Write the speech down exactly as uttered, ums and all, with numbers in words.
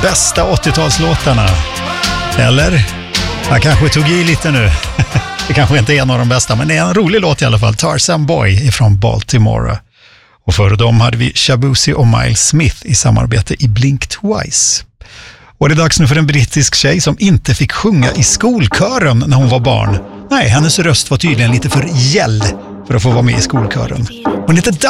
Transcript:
bästa åttiotalslåtarna. Eller? Jag kanske tog i lite nu. Det kanske inte är en av de bästa, men det är en rolig låt i alla fall. Tarzan Boy från Baltimore. Och före dem hade vi Shabuzi och Miles Smith i samarbete i Blink Twice. Och det är dags nu för en brittisk tjej som inte fick sjunga i skolkören när hon var barn. Nej, hennes röst var tydligen lite för gäll för att få vara med i skolkören. Hon heter